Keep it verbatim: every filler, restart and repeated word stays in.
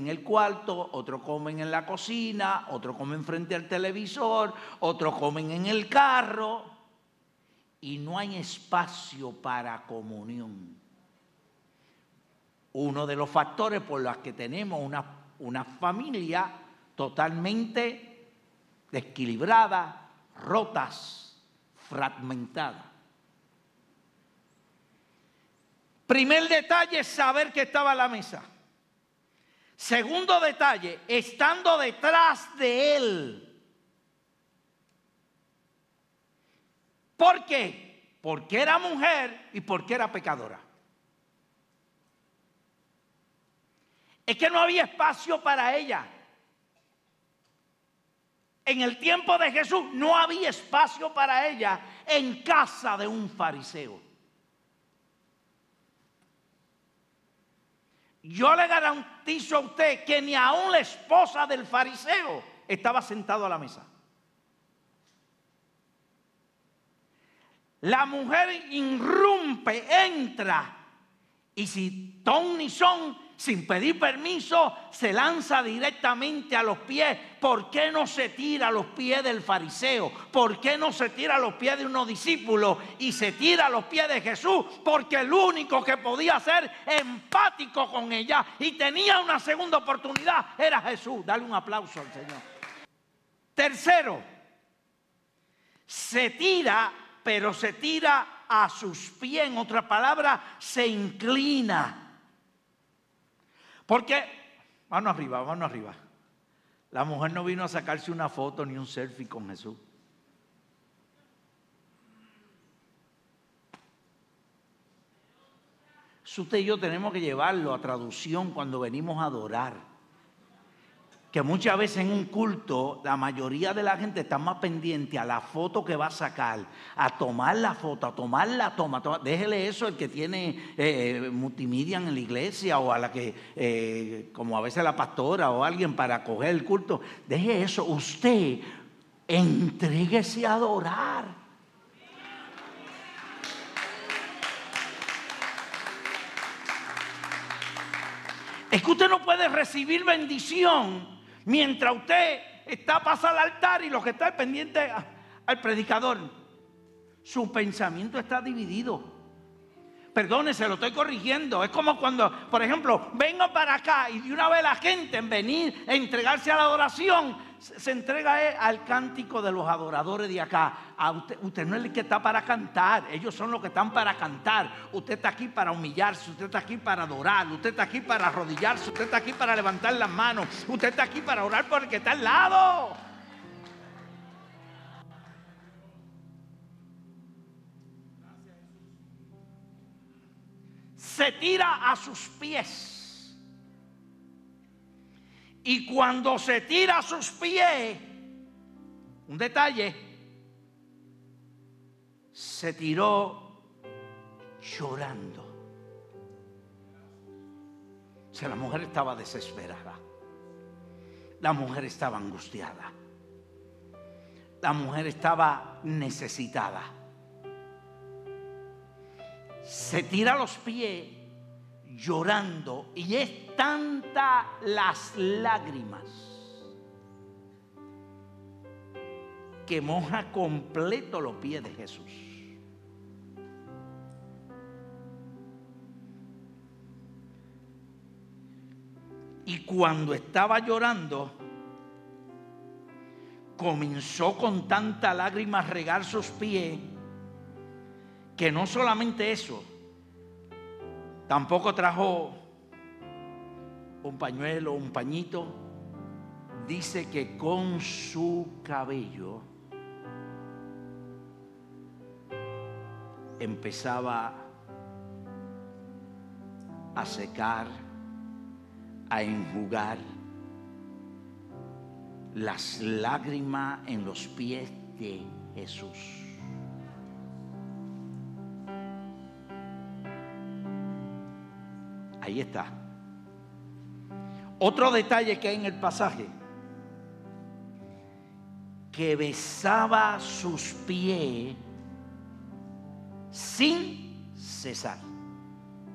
en el cuarto, otros comen en la cocina, otros comen frente al televisor, otros comen en el carro, y no hay espacio para comunión. Uno de los factores por los que tenemos una, una familia totalmente desequilibrada, rotas, fragmentadas. Primer detalle, saber que estaba a la mesa. Segundo detalle, estando detrás de él. ¿Por qué? Porque era mujer y porque era pecadora. Es que no había espacio para ella. En el tiempo de Jesús no había espacio para ella en casa de un fariseo. Yo le garantizo a usted que ni aún la esposa del fariseo estaba sentado a la mesa. La mujer irrumpe, entra, y si ton ni son, sin pedir permiso, se lanza directamente a los pies. ¿Por qué no se tira a los pies del fariseo? ¿Por qué no se tira a los pies de unos discípulos y se tira a los pies de Jesús? Porque el único que podía ser empático con ella y tenía una segunda oportunidad era Jesús. Dale un aplauso al Señor. Tercero, se tira, pero se tira a sus pies. En otras palabras, se inclina. Porque, vamos arriba, vamos arriba. La mujer no vino a sacarse una foto ni un selfie con Jesús. Eso usted y yo tenemos que llevarlo a traducción cuando venimos a adorar. Que muchas veces en un culto la mayoría de la gente está más pendiente a la foto que va a sacar, a tomar la foto, a tomar la toma. toma. Déjele eso el que tiene eh, multimedia en la iglesia, o a la que, eh, como a veces la pastora o alguien para coger el culto. Deje eso. Usted entréguese a adorar. Es que usted no puede recibir bendición mientras usted está pasando al altar y lo que está pendiente al predicador. Su pensamiento está dividido. Perdone, se lo estoy corrigiendo. Es como cuando, por ejemplo, vengo para acá y de una vez la gente en venir a entregarse a la adoración se entrega al cántico de los adoradores de acá. A usted, usted no es el que está para cantar, ellos son los que están para cantar. Usted está aquí para humillarse, usted está aquí para adorar, usted está aquí para arrodillarse, usted está aquí para levantar las manos, usted está aquí para orar por el que está al lado. Se tira a sus pies. Y cuando se tira a sus pies, un detalle, se tiró llorando. O sea, la mujer estaba desesperada. La mujer estaba angustiada. La mujer estaba necesitada. Se tira a los pies llorando, y es tanta las lágrimas que moja completo los pies de Jesús. Y cuando estaba llorando, comenzó con tanta lágrima a regar sus pies, que no solamente eso, tampoco trajo un pañuelo, un pañito. Dice que con su cabello empezaba a secar, a enjugar las lágrimas en los pies de Jesús. Ahí está. Otro detalle que hay en el pasaje, que besaba sus pies sin cesar.